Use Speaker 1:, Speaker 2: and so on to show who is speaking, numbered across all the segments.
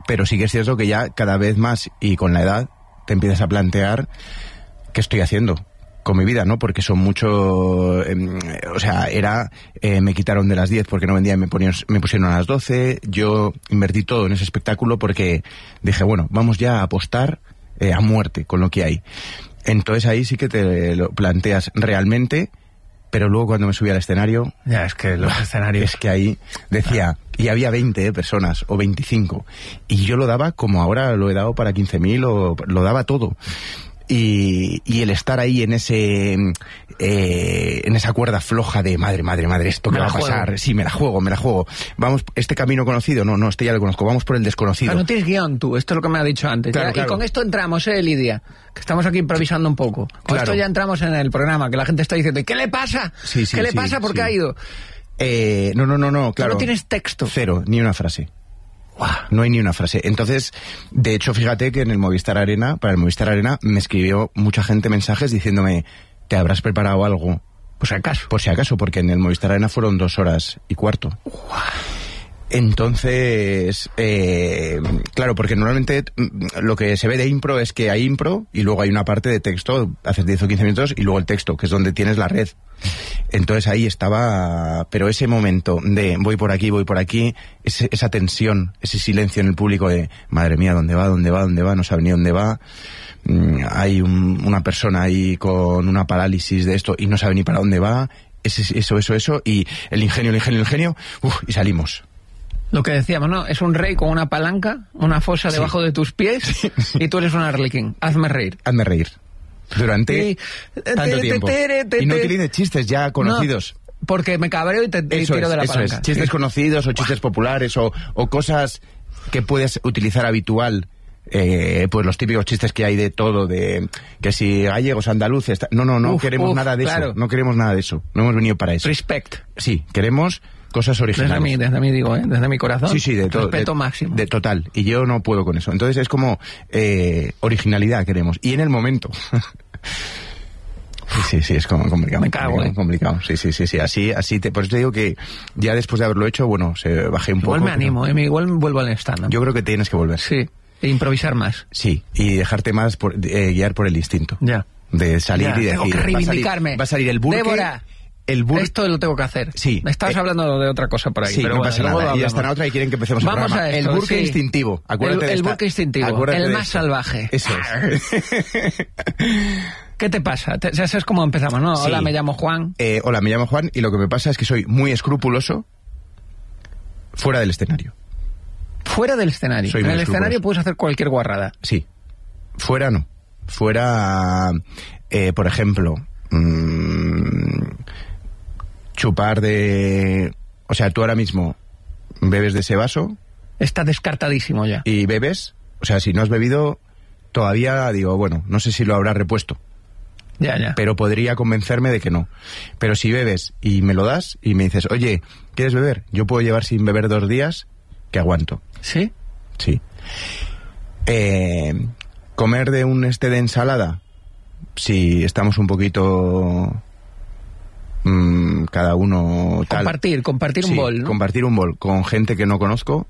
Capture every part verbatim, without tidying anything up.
Speaker 1: pero sí que es cierto que ya cada vez más y con la edad te empiezas a plantear qué estoy haciendo con mi vida, ¿no? Porque son mucho... Eh, o sea, era... Eh, me quitaron de las diez porque no vendía y me, ponían, me pusieron a las doce. Yo invertí todo en ese espectáculo porque dije, bueno, vamos ya a apostar eh, a muerte con lo que hay. Entonces ahí sí que te lo planteas realmente, pero luego cuando me subí al escenario...
Speaker 2: Ya, es que los bah, escenarios...
Speaker 1: Es que ahí decía... Y había veinte eh, personas, o veinticinco. Y yo lo daba como ahora lo he dado para quince mil, o lo daba todo. Y, y el estar ahí en ese eh, en esa cuerda floja de madre, madre, madre, esto que va a pasar, juego. Sí, me la juego, me la juego. Vamos, este camino conocido, no, no, este ya lo conozco, vamos por el desconocido.
Speaker 2: Pero no tienes guión tú, esto es lo que me has dicho antes.
Speaker 1: Claro,
Speaker 2: ya,
Speaker 1: claro.
Speaker 2: Y con esto entramos, eh, Lidia, que estamos aquí improvisando un poco. Con
Speaker 1: claro.
Speaker 2: esto ya entramos en el programa, que la gente está diciendo, ¿qué le pasa?
Speaker 1: Sí, sí,
Speaker 2: ¿Qué le
Speaker 1: sí,
Speaker 2: pasa? ¿Por qué
Speaker 1: sí.
Speaker 2: ha ido?
Speaker 1: Eh, no, no, no, no, claro.
Speaker 2: No tienes texto.
Speaker 1: Cero, ni una frase.
Speaker 2: Wow.
Speaker 1: No hay ni una frase. Entonces, de hecho, fíjate que en el Movistar Arena, para el Movistar Arena, me escribió mucha gente mensajes diciéndome, ¿te habrás preparado algo?
Speaker 2: Por si acaso.
Speaker 1: Por si acaso, porque en el Movistar Arena fueron dos horas y cuarto.
Speaker 2: Wow.
Speaker 1: Entonces, eh, claro, porque normalmente lo que se ve de impro es que hay impro y luego hay una parte de texto, haces diez o quince minutos, y luego el texto, que es donde tienes la red. Entonces ahí estaba, pero ese momento de voy por aquí, voy por aquí, ese, esa tensión, ese silencio en el público de madre mía, ¿dónde va, dónde va, dónde va? No sabe ni dónde va. Mm, hay un, una persona ahí con una parálisis de esto y no sabe ni para dónde va. Ese, eso, eso, eso, y el ingenio, el ingenio, el ingenio, uf, y salimos.
Speaker 2: Lo que decíamos, ¿no? Es un rey con una palanca, una fosa
Speaker 1: sí.
Speaker 2: debajo de tus pies, sí. Y tú eres un arlequín. Hazme reír.
Speaker 1: Hazme reír. Durante
Speaker 2: y,
Speaker 1: tanto tiempo.
Speaker 2: Te, te, te,
Speaker 1: y no utilices chistes ya conocidos.
Speaker 2: No, porque me cabreo y te, te
Speaker 1: eso
Speaker 2: tiro
Speaker 1: es,
Speaker 2: de la
Speaker 1: eso
Speaker 2: palanca.
Speaker 1: Es. Chistes sí. conocidos o chistes populares o, o cosas que puedes utilizar habitual. Eh, pues los típicos chistes que hay de todo, de que si gallegos, andaluces... No, no, no uf, queremos uf, nada de claro. eso. No queremos nada de eso. No hemos venido para eso.
Speaker 2: Respect.
Speaker 1: Sí, queremos... cosas originales.
Speaker 2: Desde mí, desde mí digo, ¿eh? Desde mi corazón.
Speaker 1: Sí, sí, de todo.
Speaker 2: Respeto
Speaker 1: de,
Speaker 2: máximo.
Speaker 1: De total. Y yo no puedo con eso. Entonces es como eh, originalidad queremos. Y en el momento. sí, sí, sí, es como complicado.
Speaker 2: Me cago,
Speaker 1: complicado,
Speaker 2: ¿eh?
Speaker 1: complicado. Sí, sí, sí, sí. Así, así te, por eso te digo que ya después de haberlo hecho, bueno, se bajé un
Speaker 2: igual
Speaker 1: poco.
Speaker 2: Me animo,
Speaker 1: pero...
Speaker 2: ¿eh? Igual vuelvo al stand-up.
Speaker 1: Yo creo que tienes que volver.
Speaker 2: Sí. E improvisar más.
Speaker 1: Sí. Y dejarte más por, eh, guiar por el instinto.
Speaker 2: Ya.
Speaker 1: De salir
Speaker 2: ya,
Speaker 1: y decir.
Speaker 2: Tengo que reivindicarme.
Speaker 1: Va a salir, va a salir el burque.
Speaker 2: Débora.
Speaker 1: El bur...
Speaker 2: Esto lo tengo que hacer.
Speaker 1: Sí.
Speaker 2: Me estabas eh, hablando de otra cosa por ahí.
Speaker 1: Sí,
Speaker 2: pero
Speaker 1: no
Speaker 2: bueno,
Speaker 1: pasa nada. Y ya está en otra y quieren que empecemos el
Speaker 2: Vamos
Speaker 1: programa.
Speaker 2: A esto,
Speaker 1: el burque
Speaker 2: sí.
Speaker 1: instintivo. Acuérdate
Speaker 2: el
Speaker 1: de
Speaker 2: el
Speaker 1: esta...
Speaker 2: burque instintivo.
Speaker 1: Acuérdate
Speaker 2: el
Speaker 1: de
Speaker 2: más
Speaker 1: esto.
Speaker 2: salvaje.
Speaker 1: Eso es.
Speaker 2: ¿Qué te pasa? Te, ya sabes cómo empezamos, ¿no?
Speaker 1: Sí.
Speaker 2: Hola, me llamo Juan.
Speaker 1: Eh, hola, me llamo Juan y lo que me pasa es que soy muy escrupuloso fuera del escenario.
Speaker 2: Fuera del escenario.
Speaker 1: Soy
Speaker 2: en el
Speaker 1: escrupuloso.
Speaker 2: escenario puedes hacer cualquier guarrada.
Speaker 1: Sí. Fuera no. Fuera, eh, por ejemplo... Mmm, chupar de... O sea, tú ahora mismo bebes de ese vaso...
Speaker 2: Está descartadísimo ya.
Speaker 1: Y bebes... O sea, si no has bebido, todavía digo, bueno, no sé si lo habrás repuesto.
Speaker 2: Ya, ya.
Speaker 1: Pero podría convencerme de que no. Pero si bebes y me lo das y me dices, oye, ¿quieres beber? Yo puedo llevar sin beber dos días que aguanto.
Speaker 2: ¿Sí?
Speaker 1: Sí. Eh, comer de un este de ensalada, si estamos un poquito... Mm, cada uno tal.
Speaker 2: Compartir, compartir
Speaker 1: sí,
Speaker 2: un bol, ¿no?
Speaker 1: Compartir un bol con gente que no conozco.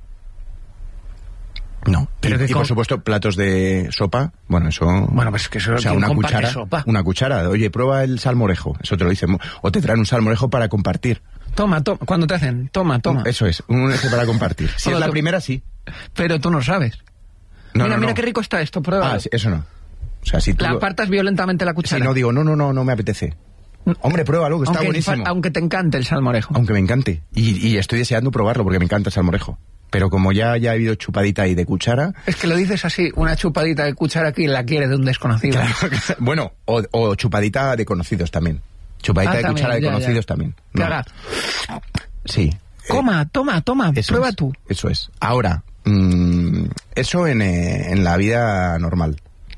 Speaker 1: No.
Speaker 2: Pero
Speaker 1: y,
Speaker 2: que
Speaker 1: y por supuesto platos de sopa, bueno, eso...
Speaker 2: Bueno, pues que eso...
Speaker 1: O sea, una cuchara,
Speaker 2: sopa?
Speaker 1: una cuchara. Oye, prueba el salmorejo, eso te lo dicen. O te traen un salmorejo para compartir.
Speaker 2: Toma, toma, cuando te hacen, toma, toma.
Speaker 1: Eso es, un este para compartir. Si es la
Speaker 2: tú...
Speaker 1: primera, sí.
Speaker 2: Pero tú no sabes.
Speaker 1: No,
Speaker 2: mira,
Speaker 1: no,
Speaker 2: mira
Speaker 1: no.
Speaker 2: qué rico está esto, prueba.
Speaker 1: Ah, eso no. O sea, si tú...
Speaker 2: La apartas violentamente la cuchara.
Speaker 1: Si no digo, no, no, no, no me apetece. Hombre, pruébalo, que está
Speaker 2: aunque,
Speaker 1: buenísimo.
Speaker 2: Aunque te encante el salmorejo.
Speaker 1: Aunque me encante. Y, y estoy deseando probarlo porque me encanta el salmorejo. Pero como ya, ya ha habido chupadita ahí de cuchara...
Speaker 2: Es que lo dices así, una chupadita de cuchara aquí la quiere de un desconocido.
Speaker 1: Claro, bueno, o, o chupadita de conocidos también. Chupadita
Speaker 2: ah,
Speaker 1: de
Speaker 2: también,
Speaker 1: cuchara de
Speaker 2: ya,
Speaker 1: conocidos
Speaker 2: ya.
Speaker 1: también.
Speaker 2: ¿Qué
Speaker 1: No.
Speaker 2: haga?
Speaker 1: Sí.
Speaker 2: Coma, eh, toma, toma, prueba
Speaker 1: es,
Speaker 2: tú.
Speaker 1: Eso es. Ahora, mmm, eso en, eh, en la vida normal.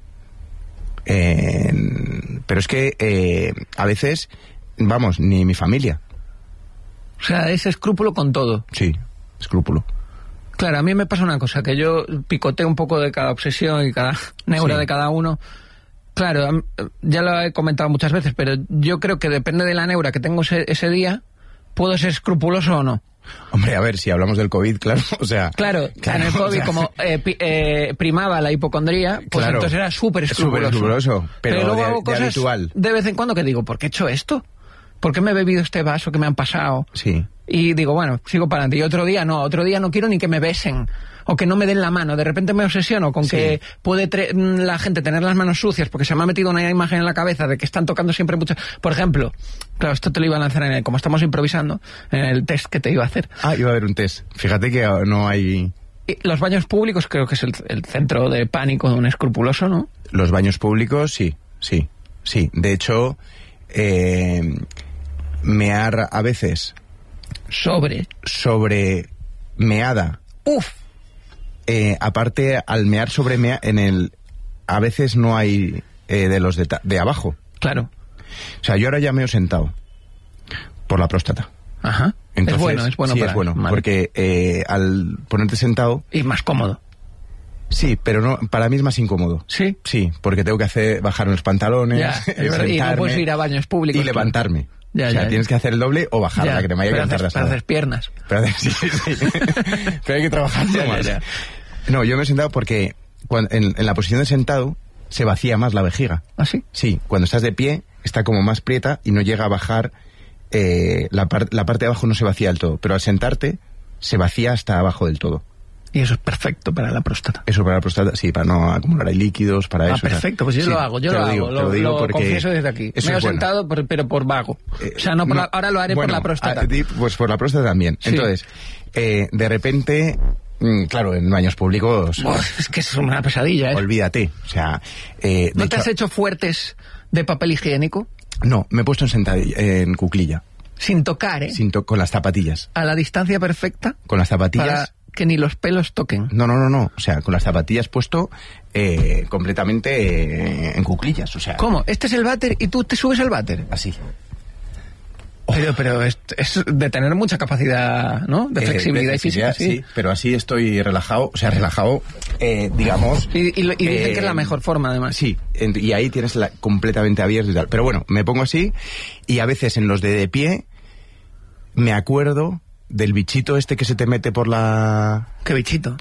Speaker 1: Eh, pero es que eh, a veces... Vamos, ni mi familia.
Speaker 2: O sea, es escrúpulo con todo.
Speaker 1: Sí, escrúpulo.
Speaker 2: Claro, a mí me pasa una cosa, que yo picoteo un poco de cada obsesión y cada neura
Speaker 1: sí.
Speaker 2: de cada uno. Claro, ya lo he comentado muchas veces, pero yo creo que depende de la neura que tengo ese, ese día, puedo ser escrupuloso o no.
Speaker 1: Hombre, a ver, si hablamos del COVID, claro, o sea...
Speaker 2: Claro, claro en el COVID, o sea, como eh, pi, eh, primaba la hipocondría, pues
Speaker 1: claro,
Speaker 2: entonces era súper escrupuloso.
Speaker 1: Súper escrupuloso, pero, pero luego de,
Speaker 2: hago cosas
Speaker 1: de habitual.
Speaker 2: De vez en cuando que digo, ¿por qué he hecho esto? ¿Por qué me he bebido este vaso que me han pasado?
Speaker 1: Sí.
Speaker 2: Y digo, bueno, sigo para adelante. Y otro día no, otro día no quiero ni que me besen o que no me den la mano. De repente me obsesiono con sí. que puede la gente tener las manos sucias porque se me ha metido una imagen en la cabeza de que están tocando siempre mucho. Por ejemplo, claro, esto te lo iba a lanzar en el, como estamos improvisando, en el test que te iba a hacer.
Speaker 1: Ah, iba a haber un test. Fíjate que no hay...
Speaker 2: Y los baños públicos creo que es el, el centro de pánico de un escrupuloso, ¿no?
Speaker 1: Los baños públicos, sí, sí, sí. De hecho, eh, mear a veces...
Speaker 2: Sobre.
Speaker 1: Sobre meada.
Speaker 2: Uf.
Speaker 1: Eh, aparte, al mear sobre mea, en el... A veces no hay eh, de los de, de abajo.
Speaker 2: Claro.
Speaker 1: O sea, yo ahora ya meo sentado. Por la próstata.
Speaker 2: Ajá.
Speaker 1: Entonces,
Speaker 2: es bueno, es bueno.
Speaker 1: Sí,
Speaker 2: para,
Speaker 1: es bueno.
Speaker 2: vale.
Speaker 1: Porque eh, al ponerte sentado...
Speaker 2: Y más cómodo.
Speaker 1: Sí, pero no, para mí es más incómodo.
Speaker 2: ¿Sí?
Speaker 1: Sí, porque tengo que hacer, bajar los pantalones,
Speaker 2: ya, sentarme, y no puedes ir a baños públicos.
Speaker 1: Y levantarme.
Speaker 2: Ya,
Speaker 1: o sea,
Speaker 2: ya,
Speaker 1: tienes
Speaker 2: ya.
Speaker 1: que hacer el doble o bajar, la que te vaya a cantar
Speaker 2: las para hacer piernas.
Speaker 1: Pero, sí, sí. Pero hay que trabajar
Speaker 2: ya,
Speaker 1: más.
Speaker 2: Ya, ya.
Speaker 1: No, yo me he sentado porque cuando, en, en la posición de sentado se vacía más la vejiga.
Speaker 2: ¿Ah, sí?
Speaker 1: Sí, cuando estás de pie está como más prieta y no llega a bajar, eh, la, par, la parte de abajo no se vacía del todo, pero al sentarte se vacía hasta abajo del todo.
Speaker 2: Y eso es perfecto para la próstata.
Speaker 1: Eso para la próstata, sí, para no acumular ahí líquidos, para
Speaker 2: ah,
Speaker 1: eso.
Speaker 2: Perfecto, pues yo
Speaker 1: sí,
Speaker 2: lo hago, yo lo, lo digo, hago, lo, digo lo confieso desde aquí. Me he
Speaker 1: bueno.
Speaker 2: sentado, por, pero por vago. Eh, o sea, no, por no la, ahora lo haré
Speaker 1: bueno,
Speaker 2: por la próstata.
Speaker 1: A, pues por la próstata también. Sí. Entonces, eh, de repente, mmm, claro, en baños públicos...
Speaker 2: Uf, es que es una pesadilla, ¿eh?
Speaker 1: Olvídate, o sea... Eh,
Speaker 2: ¿No
Speaker 1: de
Speaker 2: te
Speaker 1: hecho,
Speaker 2: has hecho fuertes de papel higiénico?
Speaker 1: No, me he puesto en sentadilla, en cuclilla.
Speaker 2: Sin tocar, ¿eh?
Speaker 1: Sin to con las zapatillas.
Speaker 2: ¿A la distancia perfecta?
Speaker 1: Con las zapatillas...
Speaker 2: Para que ni los pelos toquen.
Speaker 1: No, no, no, no. O sea, con las zapatillas puesto eh, completamente eh, en cuclillas, o sea...
Speaker 2: ¿Cómo? ¿Este es el váter y tú te subes al váter?
Speaker 1: Así.
Speaker 2: Pero, pero es, es de tener mucha capacidad, ¿no? De flexibilidad,
Speaker 1: eh, de flexibilidad y física, sí. sí. Pero así estoy relajado, o sea, relajado, eh, digamos...
Speaker 2: Y, y, y dicen
Speaker 1: eh,
Speaker 2: que es la mejor forma, además.
Speaker 1: Sí, y ahí tienes la, completamente abierto y tal. Pero bueno, me pongo así y a veces en los de de pie me acuerdo del bichito este que se te mete por la...
Speaker 2: ¿Qué bichito?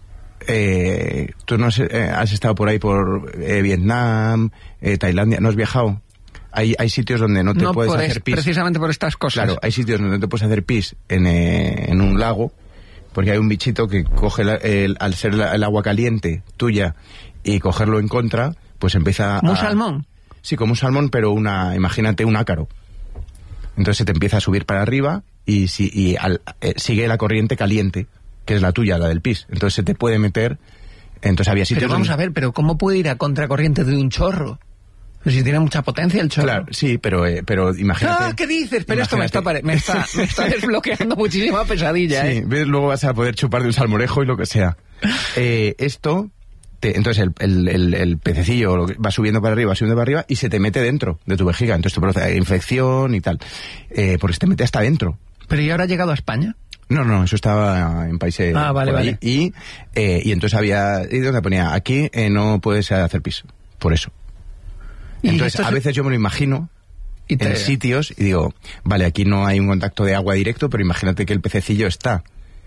Speaker 1: Eh, tú no has, eh, has estado por ahí por eh, Vietnam, eh, Tailandia, ¿no has viajado? Hay, hay sitios donde no te
Speaker 2: no
Speaker 1: puedes
Speaker 2: por
Speaker 1: hacer
Speaker 2: es,
Speaker 1: pis.
Speaker 2: Precisamente por estas cosas.
Speaker 1: Claro, hay sitios donde no te puedes hacer pis en, eh, en un lago, porque hay un bichito que coge, la, el, al ser la, el agua caliente tuya y cogerlo en contra, pues empieza
Speaker 2: ¿Un
Speaker 1: a...
Speaker 2: salmón?
Speaker 1: Sí, como un salmón, pero una, imagínate un ácaro. Entonces se te empieza a subir para arriba y, si, y al, eh, sigue la corriente caliente, que es la tuya, la del pis. Entonces se te puede meter... Entonces había sitios...
Speaker 2: Pero vamos
Speaker 1: donde...
Speaker 2: a ver, pero ¿cómo puede ir a contracorriente de un chorro? Pues si tiene mucha potencia el chorro.
Speaker 1: Claro, sí, pero, eh, pero imagínate...
Speaker 2: Ah, ¿qué dices? Pero esto me está, me está, me está desbloqueando muchísima pesadilla, ¿eh?
Speaker 1: Sí, ves, luego vas a poder chupar de un salmorejo y lo que sea. Eh, esto... Te, entonces el, el, el, el pececillo va subiendo para arriba, va subiendo para arriba y se te mete dentro de tu vejiga. Entonces te produce infección y tal. Eh, porque se te mete hasta dentro.
Speaker 2: ¿Pero y ahora ha llegado a España?
Speaker 1: No, no, eso estaba en países...
Speaker 2: Ah, vale,
Speaker 1: por ahí.
Speaker 2: vale.
Speaker 1: Y, eh, y entonces había... Y donde ponía, aquí eh, no puedes hacer pis. Por eso. Entonces a veces yo me lo imagino
Speaker 2: y te...
Speaker 1: en sitios y digo, vale, aquí no hay un contacto de agua directo, pero imagínate que el pececillo está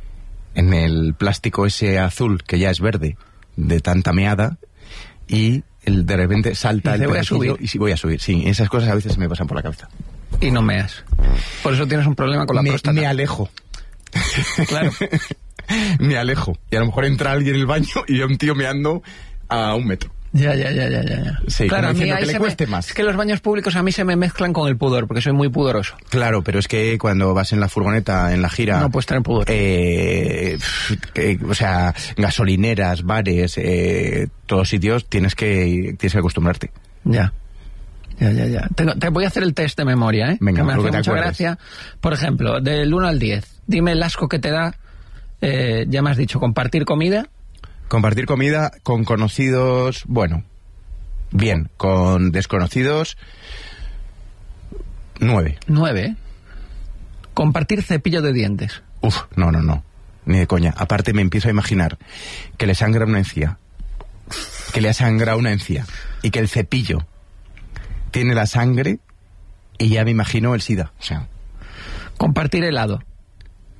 Speaker 1: en el plástico ese azul, que ya es verde, de tanta meada, y el, de repente salta
Speaker 2: y
Speaker 1: el
Speaker 2: voy a subir.
Speaker 1: y sí, voy a subir. Sí, esas cosas a veces me pasan por la cabeza.
Speaker 2: Y no meas. Por eso tienes un problema con la
Speaker 1: me,
Speaker 2: próstata.
Speaker 1: Me alejo.
Speaker 2: Claro.
Speaker 1: Me alejo. Y a lo mejor entra alguien en el baño y yo un tío meando a un metro.
Speaker 2: Ya, ya, ya, ya, ya.
Speaker 1: Sí,
Speaker 2: claro, a mí
Speaker 1: que le cueste
Speaker 2: me,
Speaker 1: más.
Speaker 2: Es que los baños públicos a mí se me mezclan con el pudor, porque soy muy pudoroso.
Speaker 1: Claro, pero es que cuando vas en la furgoneta, en la gira...
Speaker 2: No puedes tener pudor.
Speaker 1: Eh, eh, o sea, gasolineras, bares, eh, todos sitios, tienes que, tienes que acostumbrarte.
Speaker 2: Ya. Ya, ya, ya. Te, te voy a hacer el test de memoria, ¿eh?
Speaker 1: Venga,
Speaker 2: que me hace
Speaker 1: que te
Speaker 2: mucha
Speaker 1: acuerdes.
Speaker 2: gracia. Por ejemplo, del uno al diez, dime el asco que te da, eh, ya me has dicho, compartir comida.
Speaker 1: Compartir comida con conocidos, bueno, bien, con desconocidos, nueve.
Speaker 2: Nueve, ¿eh? Compartir cepillo de dientes.
Speaker 1: Uf, no, no, no, ni de coña. Aparte me empiezo a imaginar que le sangra una encía, que le ha sangrado una encía, y que el cepillo tiene la sangre, y ya me imagino el SIDA, o sea...
Speaker 2: Compartir helado.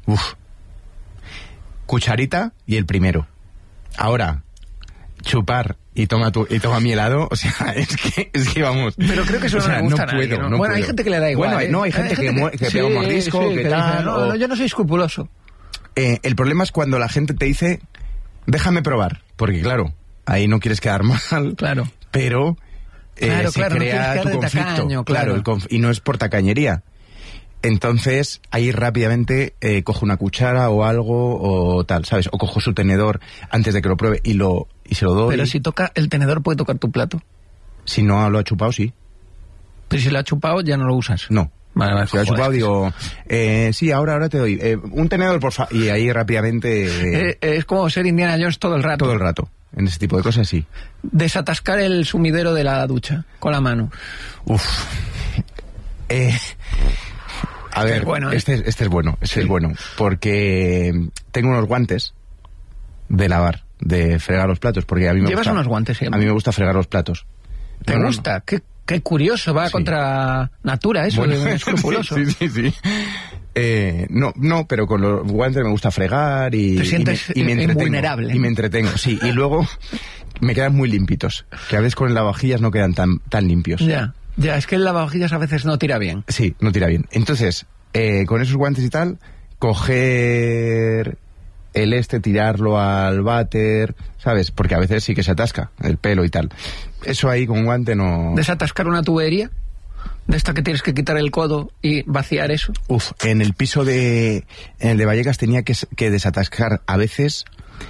Speaker 1: Uf. Cucharita y el primero. Ahora, chupar y toma tu, y toma mi helado, o sea, es que, es que vamos.
Speaker 2: Pero creo que eso
Speaker 1: o
Speaker 2: no
Speaker 1: sea,
Speaker 2: le gusta
Speaker 1: no
Speaker 2: a nadie,
Speaker 1: puedo,
Speaker 2: ¿no?
Speaker 1: no
Speaker 2: Bueno,
Speaker 1: puedo.
Speaker 2: hay gente que le da igual.
Speaker 1: Bueno,
Speaker 2: ¿eh?
Speaker 1: no, hay gente, gente que, que, que
Speaker 2: sí,
Speaker 1: pega un mordisco,
Speaker 2: sí,
Speaker 1: que,
Speaker 2: que
Speaker 1: tal.
Speaker 2: dice, no,
Speaker 1: o...
Speaker 2: no, yo no soy escrupuloso.
Speaker 1: Eh, el problema es cuando la gente te dice, déjame probar, porque claro, ahí no quieres quedar mal,
Speaker 2: claro,
Speaker 1: pero eh,
Speaker 2: claro,
Speaker 1: se
Speaker 2: claro,
Speaker 1: crea
Speaker 2: no
Speaker 1: tu conflicto,
Speaker 2: tacaño, claro,
Speaker 1: claro el conf y no es por tacañería. Entonces, ahí rápidamente eh, cojo una cuchara o algo o tal, ¿sabes? O cojo su tenedor antes de que lo pruebe y lo y se lo doy.
Speaker 2: Pero si toca, el tenedor puede tocar tu plato.
Speaker 1: Si no lo ha chupado, sí.
Speaker 2: Pero si lo ha chupado, ya no lo usas.
Speaker 1: No.
Speaker 2: Vale, vale,
Speaker 1: si lo ha chupado, digo, eh, sí, ahora, ahora te doy eh, un tenedor, por favor. Y ahí rápidamente...
Speaker 2: Eh, eh, es como ser Indiana Jones todo el rato.
Speaker 1: Todo el rato. En ese tipo de cosas, sí.
Speaker 2: Desatascar el sumidero de la ducha con la mano.
Speaker 1: Uf. Eh... A ver,
Speaker 2: bueno, ¿eh?
Speaker 1: este, este es bueno, este
Speaker 2: sí.
Speaker 1: es bueno, porque tengo unos guantes de lavar, de fregar los platos, porque a mí me
Speaker 2: ¿Llevas
Speaker 1: gusta...
Speaker 2: unos guantes siempre?
Speaker 1: A mí me gusta fregar los platos.
Speaker 2: ¿Te
Speaker 1: no,
Speaker 2: gusta?
Speaker 1: No.
Speaker 2: Qué, qué curioso, va
Speaker 1: sí.
Speaker 2: contra natura eso,
Speaker 1: Bueno,
Speaker 2: de escrupuloso.
Speaker 1: sí, sí, sí. Eh, no, no, pero con los guantes me gusta fregar y...
Speaker 2: Te sientes
Speaker 1: y me, y me entretengo,
Speaker 2: invulnerable.
Speaker 1: Y me entretengo, sí, y luego me quedan muy limpitos, que a veces con el lavavajillas no quedan tan, tan limpios.
Speaker 2: Ya. Ya, es que el lavavajillas a veces no tira bien.
Speaker 1: Sí, no tira bien. Entonces, eh, con esos guantes y tal, coger el este, tirarlo al váter, ¿sabes? Porque a veces sí que se atasca el pelo y tal. Eso ahí con un guante no...
Speaker 2: ¿Desatascar una tubería? ¿De esta que tienes que quitar el codo y vaciar eso?
Speaker 1: Uf, en el piso de... En el de Vallecas tenía que, que desatascar a veces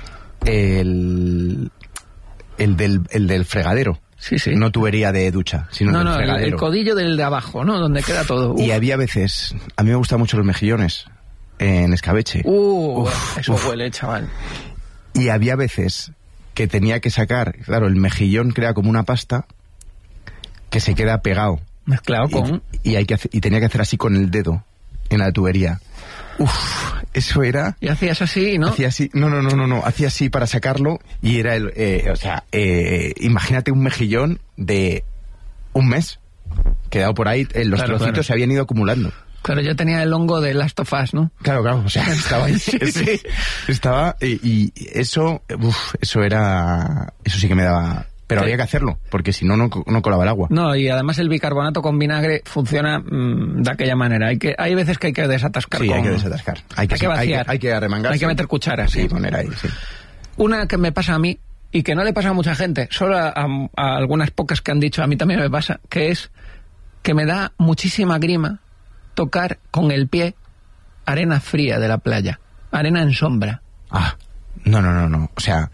Speaker 1: el... El del, el del fregadero.
Speaker 2: Sí, sí.
Speaker 1: No tubería de ducha, sino
Speaker 2: no,
Speaker 1: del
Speaker 2: no,
Speaker 1: fregadero.
Speaker 2: El, el codillo del de abajo, ¿no? Donde queda todo. Uf.
Speaker 1: Y había veces... A mí me gustan mucho los mejillones en escabeche.
Speaker 2: Uh,
Speaker 1: uf,
Speaker 2: eso
Speaker 1: uf.
Speaker 2: huele, chaval.
Speaker 1: Y había veces que tenía que sacar... Claro, el mejillón crea como una pasta que se queda pegado.
Speaker 2: Mezclado con...
Speaker 1: Y, y, hay que hacer, y tenía que hacer así con el dedo en la tubería. Uf, eso era...
Speaker 2: Y hacías así, ¿no?
Speaker 1: Hacía así, no, no, no, no, no, hacía así para sacarlo y era el, eh, o sea, eh, imagínate un mejillón de un mes quedado por ahí, eh, los
Speaker 2: claro,
Speaker 1: trocitos
Speaker 2: claro.
Speaker 1: se habían ido acumulando.
Speaker 2: Claro, ya tenía el hongo de Last of Us, ¿no?
Speaker 1: Claro, claro, o sea, estaba ahí,
Speaker 2: sí, sí.
Speaker 1: estaba, y, y eso, uf, eso era, eso sí que me daba... Pero
Speaker 2: sí.
Speaker 1: había que hacerlo, porque si no, no, no colaba el agua.
Speaker 2: No, y además el bicarbonato con vinagre funciona mmm, de aquella manera. Hay que hay veces que hay que desatascar.
Speaker 1: Sí,
Speaker 2: con...
Speaker 1: hay que desatascar. Hay que,
Speaker 2: hay que vaciar.
Speaker 1: Hay que, hay que arremangarse.
Speaker 2: Hay que meter cucharas.
Speaker 1: Sí,
Speaker 2: sí,
Speaker 1: poner ahí, sí.
Speaker 2: Una que me pasa a mí, y que no le pasa a mucha gente, solo a, a, a algunas pocas que han dicho, a mí también me pasa, que es que me da muchísima grima tocar con el pie arena fría de la playa. Arena en sombra.
Speaker 1: Ah, no, no, no, no. O sea,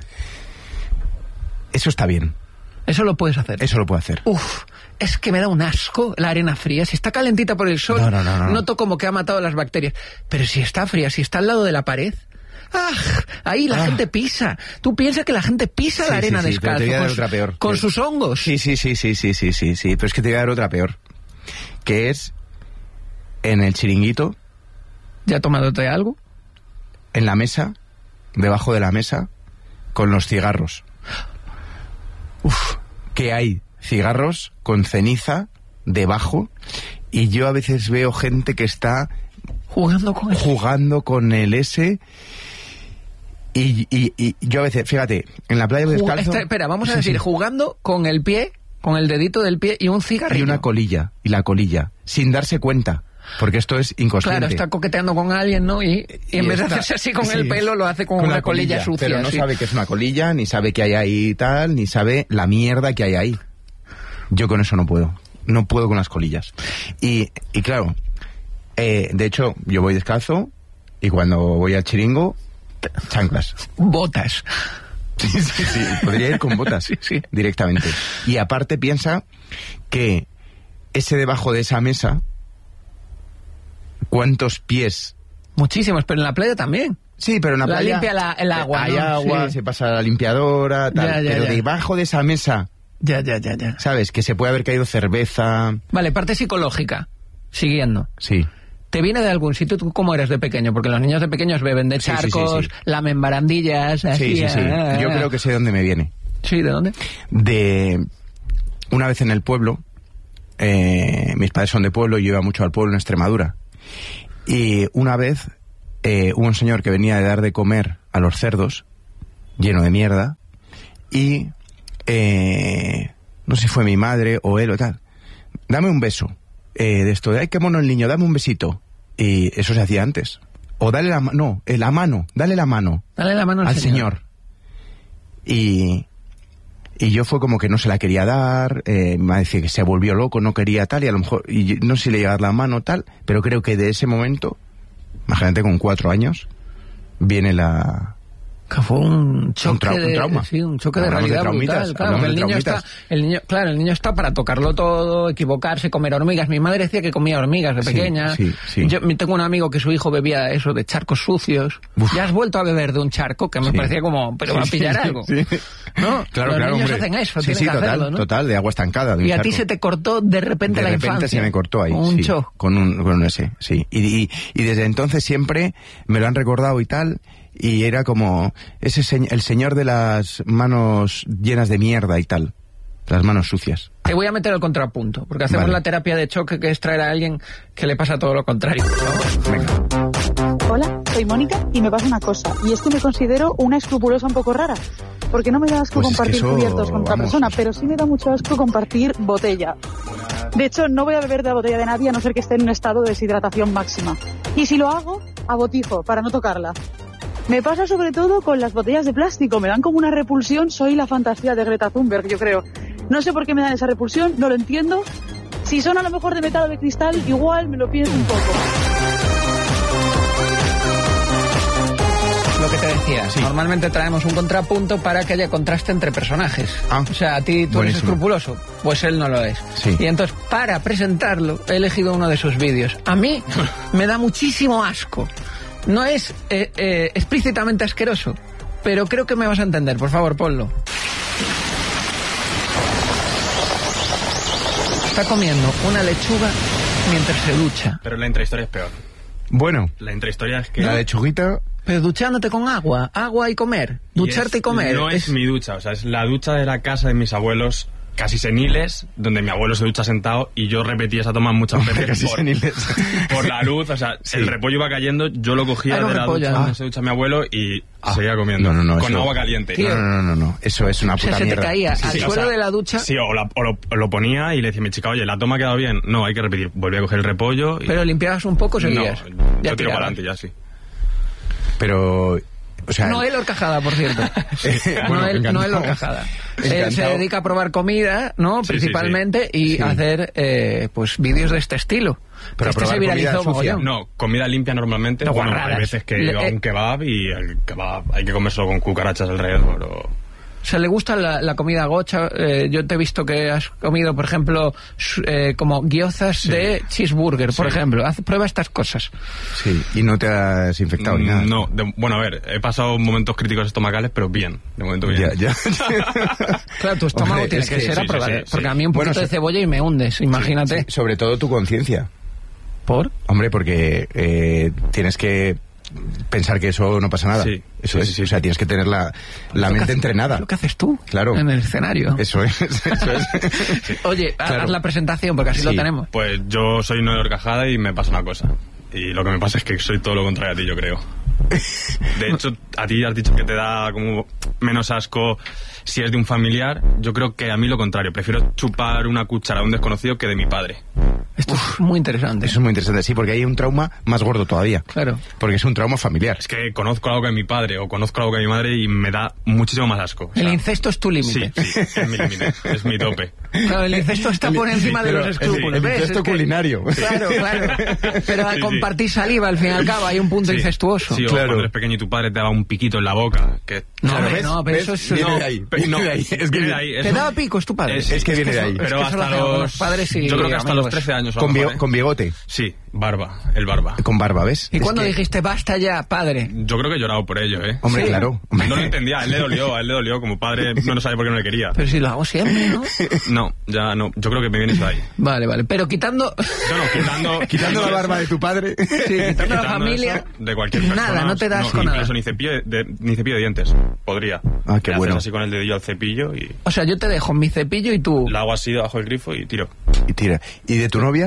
Speaker 1: eso está bien.
Speaker 2: Eso lo puedes hacer.
Speaker 1: Eso lo puedo hacer.
Speaker 2: Uf, es que me da un asco la arena fría. Si está calentita por el sol,
Speaker 1: no, no, no, no.
Speaker 2: noto como que ha matado las bacterias. Pero si está fría, si está al lado de la pared, ¡ah! Ahí la ah. gente pisa. Tú piensas que la gente pisa sí, la arena
Speaker 1: sí, sí,
Speaker 2: descalzo.
Speaker 1: Te voy a dar
Speaker 2: con,
Speaker 1: otra peor.
Speaker 2: Con
Speaker 1: que...
Speaker 2: sus hongos.
Speaker 1: Sí, sí, sí, sí, sí, sí, sí, sí. Pero es que te voy a dar otra peor. Que es en el chiringuito.
Speaker 2: ¿Ya tomándote algo?
Speaker 1: En la mesa, debajo de la mesa, con los cigarros. Uf, que hay cigarros con ceniza debajo y yo a veces veo gente que está
Speaker 2: jugando con el,
Speaker 1: jugando con el S y, y, y yo a veces, fíjate, en la playa de descalzo...
Speaker 2: Esta, espera, vamos a
Speaker 1: sí,
Speaker 2: decir,
Speaker 1: sí.
Speaker 2: jugando con el pie, con el dedito del pie y un cigarrillo.
Speaker 1: Y una colilla, y la colilla, sin darse cuenta. Porque esto es inconsciente.
Speaker 2: Claro, está coqueteando con alguien, ¿no? Y, y en
Speaker 1: y
Speaker 2: vez
Speaker 1: está,
Speaker 2: de hacerse así con
Speaker 1: sí,
Speaker 2: el pelo, lo hace con, con una colilla, colilla sucia.
Speaker 1: Pero no
Speaker 2: sí.
Speaker 1: sabe que es una colilla, ni sabe que hay ahí tal, ni sabe la mierda que hay ahí. Yo con eso no puedo. No puedo con las colillas. Y, y claro, eh, de hecho, yo voy descalzo y cuando voy al chiringo, chanclas.
Speaker 2: Botas.
Speaker 1: Sí, sí, sí. Podría ir con botas
Speaker 2: sí, sí.
Speaker 1: directamente. Y aparte piensa que ese debajo de esa mesa... ¿Cuántos pies?
Speaker 2: Muchísimos, pero en la playa también.
Speaker 1: Sí, pero en la,
Speaker 2: la
Speaker 1: playa...
Speaker 2: limpia la, el agua,
Speaker 1: Hay
Speaker 2: ¿no?
Speaker 1: agua,
Speaker 2: sí.
Speaker 1: se pasa la limpiadora, tal.
Speaker 2: Ya, ya,
Speaker 1: pero
Speaker 2: ya.
Speaker 1: debajo de esa mesa...
Speaker 2: Ya, ya, ya, ya.
Speaker 1: ¿Sabes? Que se puede haber caído cerveza...
Speaker 2: Vale, parte psicológica. Siguiendo.
Speaker 1: Sí.
Speaker 2: ¿Te viene de algún sitio? ¿Tú cómo eras de pequeño? Porque los niños de pequeños beben de charcos, sí, sí, sí, sí. lamen barandillas... Así,
Speaker 1: sí, sí, sí.
Speaker 2: Ah,
Speaker 1: Yo creo que sé de dónde me viene.
Speaker 2: ¿Sí? ¿De dónde?
Speaker 1: De... Una vez en el pueblo... Eh, mis padres son de pueblo y yo iba mucho al pueblo en Extremadura. Y una vez eh, hubo un señor que venía de dar de comer a los cerdos, lleno de mierda, y eh, no sé si fue mi madre o él o tal, dame un beso, eh, de esto de, ay, qué mono el niño, dame un besito, y eso se hacía antes. O dale la mano, no, eh, la mano, dale la mano.
Speaker 2: Dale la mano al,
Speaker 1: al
Speaker 2: señor.
Speaker 1: señor. Y, y yo fue como que no se la quería dar, eh, me decía que se volvió loco, no quería tal, y a lo mejor, y no sé si le iba a dar la mano tal, pero creo que de ese momento, imagínate con cuatro años, viene la...
Speaker 2: Que fue un choque
Speaker 1: un, trau-
Speaker 2: de,
Speaker 1: un trauma.
Speaker 2: Sí, un choque de
Speaker 1: Hablamos
Speaker 2: realidad
Speaker 1: de
Speaker 2: brutal. Claro, que el niño está, el niño, claro, el niño está para tocarlo todo, equivocarse, comer hormigas. Mi madre decía que comía hormigas de
Speaker 1: Sí,
Speaker 2: pequeña.
Speaker 1: sí, sí.
Speaker 2: Yo tengo un amigo que su hijo bebía eso de charcos sucios.
Speaker 1: Uf.
Speaker 2: Ya has vuelto a beber de un charco, que me
Speaker 1: Sí.
Speaker 2: parecía como, pero va a
Speaker 1: Sí,
Speaker 2: pillar
Speaker 1: sí,
Speaker 2: algo.
Speaker 1: sí.
Speaker 2: ¿No?
Speaker 1: Claro,
Speaker 2: Los
Speaker 1: claro,
Speaker 2: niños
Speaker 1: hombre.
Speaker 2: hacen eso,
Speaker 1: sí,
Speaker 2: tienen
Speaker 1: sí,
Speaker 2: que
Speaker 1: total,
Speaker 2: hacerlo, ¿no?
Speaker 1: total, de agua estancada. De un
Speaker 2: Y a ti
Speaker 1: charco.
Speaker 2: se te cortó de repente
Speaker 1: de
Speaker 2: la
Speaker 1: repente
Speaker 2: infancia.
Speaker 1: se me cortó ahí,
Speaker 2: Un
Speaker 1: sí,
Speaker 2: shock.
Speaker 1: con un, con un ese, sí. Y, y, y desde entonces siempre me lo han recordado y tal, y era como ese se- el señor de las manos llenas de mierda y tal, las manos sucias.
Speaker 2: Te voy a meter el contrapunto, porque hacemos
Speaker 1: Vale.
Speaker 2: la terapia de choque, que es traer a alguien que le pasa todo lo contrario.
Speaker 1: Venga.
Speaker 3: Hola, soy Mónica y me pasa una cosa, y es que me considero una escrupulosa un poco rara, porque no me da asco
Speaker 1: Pues es que
Speaker 3: compartir
Speaker 1: eso,
Speaker 3: cubiertos con otra
Speaker 1: vamos.
Speaker 3: persona, pero sí me da mucho asco compartir botella. De hecho, no voy a beber de la botella de nadie a no ser que esté en un estado de deshidratación máxima. Y si lo hago, a botijo, para no tocarla. Me pasa sobre todo con las botellas de plástico, me dan como una repulsión, soy la fantasía de Greta Thunberg, yo creo. No sé por qué me dan esa repulsión, no lo entiendo. Si son a lo mejor de metal o de cristal, igual me lo pienso un poco.
Speaker 2: Lo que te decía,
Speaker 1: Sí.
Speaker 2: normalmente traemos un contrapunto para que haya contraste entre personajes.
Speaker 1: Ah,
Speaker 2: o sea, a ti tú eres
Speaker 1: buenísimo.
Speaker 2: escrupuloso, pues él no lo es.
Speaker 1: Sí.
Speaker 2: Y entonces, para presentarlo, he elegido uno de sus vídeos. A mí me da muchísimo asco. No es eh, eh, explícitamente asqueroso, pero creo que me vas a entender. Por favor, ponlo. Está comiendo una lechuga mientras se ducha.
Speaker 4: Pero la intrahistoria es peor.
Speaker 1: Bueno,
Speaker 4: La intrahistoria es que...
Speaker 1: la lechuguita,
Speaker 2: Pero duchándote con agua, agua y comer.
Speaker 4: y
Speaker 2: Ducharte y,
Speaker 4: es-
Speaker 2: comer.
Speaker 4: No es, mi ducha, o sea, es la ducha de la casa de mis abuelos, casi seniles, donde mi abuelo se ducha sentado y yo repetí esa toma muchas veces
Speaker 1: casi
Speaker 4: por,
Speaker 1: seniles.
Speaker 4: por la luz. O sea,
Speaker 1: Sí.
Speaker 4: el repollo iba cayendo, yo lo cogía
Speaker 2: Ah, los
Speaker 4: de la
Speaker 2: repollos.
Speaker 4: ducha donde
Speaker 2: Ah.
Speaker 4: se ducha mi abuelo y
Speaker 1: Ah.
Speaker 4: seguía comiendo.
Speaker 1: No, no, no,
Speaker 4: con
Speaker 1: eso-
Speaker 4: agua caliente.
Speaker 2: Tío.
Speaker 1: no, no, no, no, no, eso es una
Speaker 2: O sea,
Speaker 1: puta
Speaker 2: se te
Speaker 1: mierda.
Speaker 2: caía
Speaker 1: Sí,
Speaker 2: al
Speaker 1: sí,
Speaker 4: o
Speaker 2: suelo
Speaker 4: sea,
Speaker 2: de la ducha.
Speaker 4: Sí, o, la- o lo, o lo ponía y le decía a mi chica, oye, ¿la toma ha quedado bien? No, hay que repetir. Volví a coger el repollo y...
Speaker 2: Pero limpiabas un poco,
Speaker 4: no,
Speaker 2: seguías.
Speaker 4: yo
Speaker 2: Ya
Speaker 4: tiro
Speaker 2: tirabas.
Speaker 4: para adelante ya, sí.
Speaker 1: Pero, o sea,
Speaker 2: Noel Horcajada, por cierto.
Speaker 1: Bueno,
Speaker 2: Noel,
Speaker 1: encantado.
Speaker 2: Noel Horcajada. Él se
Speaker 1: Encantado.
Speaker 2: dedica a probar comida, ¿no?
Speaker 4: Sí,
Speaker 2: Principalmente, y
Speaker 1: Sí.
Speaker 2: hacer, eh, pues, vídeos de este estilo.
Speaker 1: Pero
Speaker 2: este
Speaker 1: probar
Speaker 2: se viralizó
Speaker 1: comida sucia.
Speaker 2: mogollón.
Speaker 4: No, comida limpia normalmente.
Speaker 2: No,
Speaker 4: bueno,
Speaker 2: guarradas.
Speaker 4: hay veces que
Speaker 2: Le-
Speaker 4: iba a
Speaker 2: eh,
Speaker 4: un kebab y el kebab hay que comérselo con cucarachas alrededor. O...
Speaker 2: O sea, le gusta la, la comida gocha. Eh, yo te he visto que has comido, por ejemplo, su- eh, como guiozas
Speaker 4: Sí.
Speaker 2: de cheeseburger, por
Speaker 4: Sí.
Speaker 2: ejemplo. Haz, prueba estas cosas.
Speaker 1: sí, y no te has infectado ni nada.
Speaker 4: No, de- bueno, a ver, he pasado momentos críticos estomacales, pero bien, de momento bien.
Speaker 1: Ya, ya.
Speaker 2: Claro, tu estómago
Speaker 1: Hombre,
Speaker 2: tiene
Speaker 1: es
Speaker 2: que,
Speaker 1: que
Speaker 2: ser
Speaker 4: sí,
Speaker 2: a prueba.
Speaker 4: sí,
Speaker 2: de-
Speaker 4: sí,
Speaker 2: porque
Speaker 4: sí.
Speaker 2: a mí un poquito
Speaker 1: Bueno,
Speaker 2: de
Speaker 1: so-
Speaker 2: cebolla y me hundes, imagínate.
Speaker 1: Sobre todo tu conciencia.
Speaker 2: ¿Por?
Speaker 1: Hombre, porque eh, tienes que pensar que eso no pasa nada.
Speaker 4: Sí,
Speaker 1: Eso
Speaker 4: sí,
Speaker 1: es,
Speaker 4: sí, sí.
Speaker 1: o sea, tienes que tener la, la
Speaker 2: Lo que
Speaker 1: mente
Speaker 2: hace-
Speaker 1: entrenada.
Speaker 2: Lo que haces tú.
Speaker 1: Claro.
Speaker 2: En el escenario.
Speaker 1: Eso es, eso es.
Speaker 2: Oye,
Speaker 1: Claro.
Speaker 2: haz la presentación porque así
Speaker 1: Sí.
Speaker 2: lo tenemos.
Speaker 4: Pues yo soy Noel Horcajada y me pasa una cosa. Y lo que me pasa es que soy todo lo contrario a ti, yo creo. De hecho, a ti has dicho que te da como menos asco si es de un familiar. Yo creo que a mí lo contrario. Prefiero chupar una cuchara de un desconocido que de mi padre.
Speaker 2: Esto es muy interesante.
Speaker 1: Eso es muy interesante, sí, porque hay un trauma más gordo todavía.
Speaker 2: Claro.
Speaker 1: Porque es un trauma familiar.
Speaker 4: Es que conozco algo que mi padre o conozco algo que mi madre y me da muchísimo más asco. O sea,
Speaker 2: El incesto es tu límite.
Speaker 4: Sí, sí, es mi límite, es mi tope.
Speaker 2: Claro, el incesto está por encima de
Speaker 1: pero
Speaker 2: los
Speaker 1: el-
Speaker 2: escrúpulos.
Speaker 1: el
Speaker 2: ¿ves?
Speaker 1: incesto
Speaker 2: Es que-
Speaker 1: culinario.
Speaker 2: Claro, claro. Pero al
Speaker 4: Sí, sí.
Speaker 2: compartir saliva, al fin y al cabo, hay un punto
Speaker 4: Sí.
Speaker 2: incestuoso.
Speaker 4: Sí, o
Speaker 1: Claro.
Speaker 4: cuando eres pequeño y tu padre te daba un piquito en la boca. Que...
Speaker 2: No,
Speaker 1: Claro,
Speaker 2: hombre,
Speaker 1: ¿ves?
Speaker 2: no, pero
Speaker 1: ¿ves?
Speaker 2: eso es...
Speaker 1: Viene
Speaker 2: no.
Speaker 1: de ahí.
Speaker 4: Pe- no,
Speaker 1: Viene de ahí. Es que
Speaker 4: viene de ahí.
Speaker 2: ¿Te
Speaker 4: es-
Speaker 2: daba picos tu padre?
Speaker 4: Es-
Speaker 1: es que viene de
Speaker 2: eso-
Speaker 1: ahí.
Speaker 2: es
Speaker 4: Pero
Speaker 2: que eso
Speaker 4: hasta
Speaker 2: lo hacemos con
Speaker 4: los...
Speaker 2: los padres y
Speaker 4: Yo creo que hasta los
Speaker 2: amigos.
Speaker 4: trece años o
Speaker 1: Con,
Speaker 4: algo,
Speaker 1: bio-
Speaker 4: ¿eh?
Speaker 1: con bigote,
Speaker 4: Sí, barba, el barba.
Speaker 1: con barba, ¿ves?
Speaker 2: ¿Y
Speaker 1: Es
Speaker 2: cuándo
Speaker 1: que-
Speaker 2: dijiste, basta ya, padre?
Speaker 4: Yo creo que he llorado por ello, ¿eh?
Speaker 1: Hombre,
Speaker 2: Sí.
Speaker 1: claro. Hombre.
Speaker 4: No lo entendía, a él le dolió, a él le dolió. Como padre no lo sabía por qué no le quería.
Speaker 2: Pero si lo hago siempre, ¿no?
Speaker 4: No, ya no. Yo creo que me viene eso de ahí.
Speaker 2: Vale, vale. Pero quitando...
Speaker 4: No, no, quitando...
Speaker 1: Quitando la barba de tu padre.
Speaker 2: Sí, quitando la
Speaker 4: quitando
Speaker 2: familia...
Speaker 4: eso de cualquier persona.
Speaker 2: Nada, no te das con
Speaker 4: incluso
Speaker 2: nada.
Speaker 4: ni cepillo de, ni cepillo de dientes. Podría.
Speaker 1: Ah, qué
Speaker 4: Le haces
Speaker 1: bueno.
Speaker 4: así con el dedillo al cepillo y
Speaker 2: O sea, yo te dejo mi cepillo y tú...
Speaker 4: la hago así debajo del grifo y tiro.
Speaker 1: Y tira. ¿Y de tu novia?